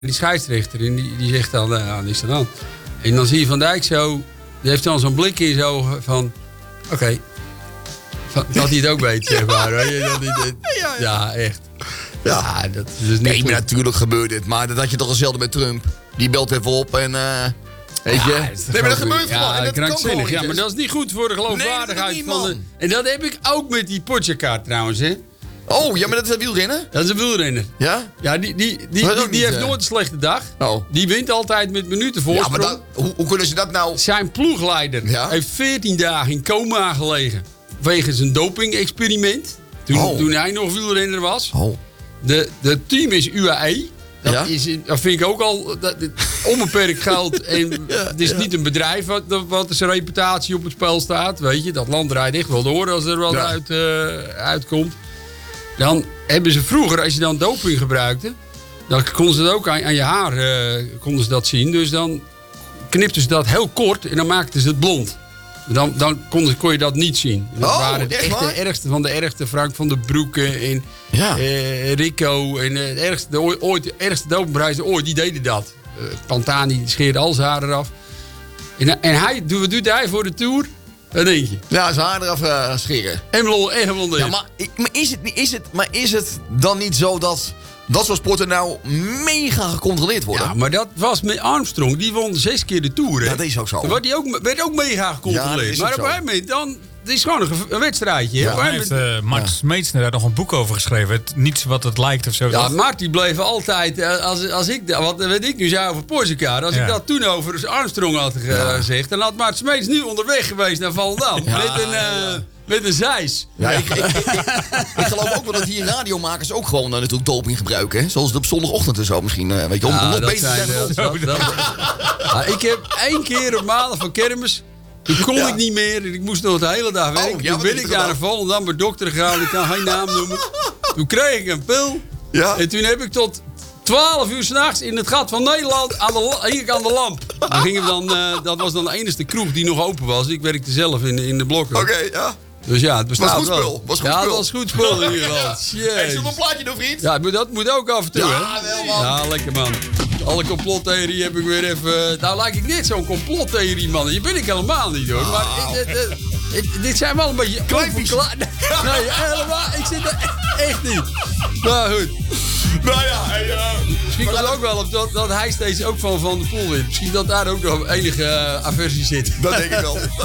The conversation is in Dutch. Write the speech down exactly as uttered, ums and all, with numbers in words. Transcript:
die scheidsrechter. En die, die zegt dan, nou, ja, niks aan. En dan zie je Van Dijk zo, die heeft dan zo'n blik in zijn ogen van, oké. Okay, dat hij het ook weet, zeg maar. Weet je, dat hij, dat, ja, ja. ja, echt. Ja, ja dat is dus niet nee, maar natuurlijk gebeurt dit. Maar dat had je toch hetzelfde met Trump. Die belt even op en... Uh, weet je? Ja, nee, maar dat gebeurt ja, gewoon. Dat krankzinnig. Ja, maar dat is niet goed voor de geloofwaardigheid nee, van de... En dat heb ik ook met die Pogačar trouwens, hè. Oh, ja, maar dat is een wielrenner? Dat is een wielrenner. Ja? Ja, die, die, die, die, die, die heeft nooit een slechte dag. Oh. Die wint altijd met minuten voorsprong. Ja, maar dat, hoe, hoe kunnen ze dat nou... Zijn ploegleider ja? heeft veertien dagen in coma gelegen. Wegens een doping-experiment. Toen, oh. toen hij nog wielrenner was. Oh. De, de team is U A E. Dat, ja? is, dat vind ik ook al dat, dat, onbeperkt geld. En ja, het is ja. niet een bedrijf wat, wat zijn reputatie op het spel staat. Weet je, dat land draait echt wel door als er wat ja. uit, uh, uitkomt. Dan hebben ze vroeger, als je dan doping gebruikte, dan konden ze dat ook aan, aan je haar uh, konden ze dat zien. Dus dan knipten ze dat heel kort en dan maakten ze het blond. Dan, dan kon, kon je dat niet zien. Dat oh, waren de, echt de ergste van de ergste. Frank van der Broeke en ja. uh, Rico. En uh, de ergste, de, ooit, de ergste dopingprijzen ooit, die deden dat. Uh, Pantani scheerde al zijn haar eraf. En, en hij, wat doet hij voor de Tour? Wat denk je? Ja, zijn haar eraf uh, scheren. En blond. Ja, maar, maar, is het, is het, maar is het dan niet zo dat... dat soort sporten nou mega gecontroleerd worden? Ja, maar dat was met Armstrong. Die won zes keer de Tour. Hè? Ja, dat is ook zo. Dan werd, die ook, werd ook mega gecontroleerd. Ja, maar op een gegeven moment, dan... Het is gewoon een, een wedstrijdje. Ja, daar heeft uh, Mart ja. Smeetsner daar nog een boek over geschreven. Het, niets wat het lijkt of zo. Ja, Mart die bleef altijd... Als, als ik, wat weet ik nu zei over Pogačar. Als ja. ik dat toen over Armstrong had gezegd... Ja. dan had Mart Smeets nu onderweg geweest naar Volendam. Ja, met een... Uh, ja. Met een zeis. Ja, ik, ik, ik, ik, ik geloof ook wel dat hier radiomakers ook gewoon uh, natuurlijk doping gebruiken. Hè? Zoals het op zondagochtend en zo misschien. Uh, weet je, om ja, nog beter te zijn. Dat, dat, dat, ja, ik heb één keer op maandag van kermis... Toen kon ja. ik niet meer. Ik moest nog de hele dag werken. Oh, ja, toen ben ik naar een Volendam bij dokter gegaan. Ik kan geen naam noemen. Toen kreeg ik een pil. Ja. En toen heb ik tot twaalf uur s'nachts in het gat van Nederland aan de, hing ik aan de lamp. Dan gingen we dan, uh, dat was dan de enige kroeg die nog open was. Ik werkte zelf in, in de blokken. Oké, okay, ja. Dus ja, het bestaat was goed wel. Spul. Was goed ja, spul. dat was goed spul in ieder geval. Hey, zullen we een plaatje doen, vriend? Ja, dat moet ook af en toe, ja, hè? Wel, man. Ja, lekker, man. Alle complottheorie heb ik weer even... Nou, lijk ik net zo'n complottheorie, man. Hier ben ik helemaal niet, hoor. Maar oh. dit, dit, dit, dit zijn wel een beetje... Kleifjes. Nee, helemaal... Ik zit er echt niet. Nou, goed. Nou ja, hey, uh, misschien komt ook wel op dat, dat hij steeds ook van Van der Poel wint. Misschien dat daar ook nog enige uh, aversie zit. Dat denk ik wel.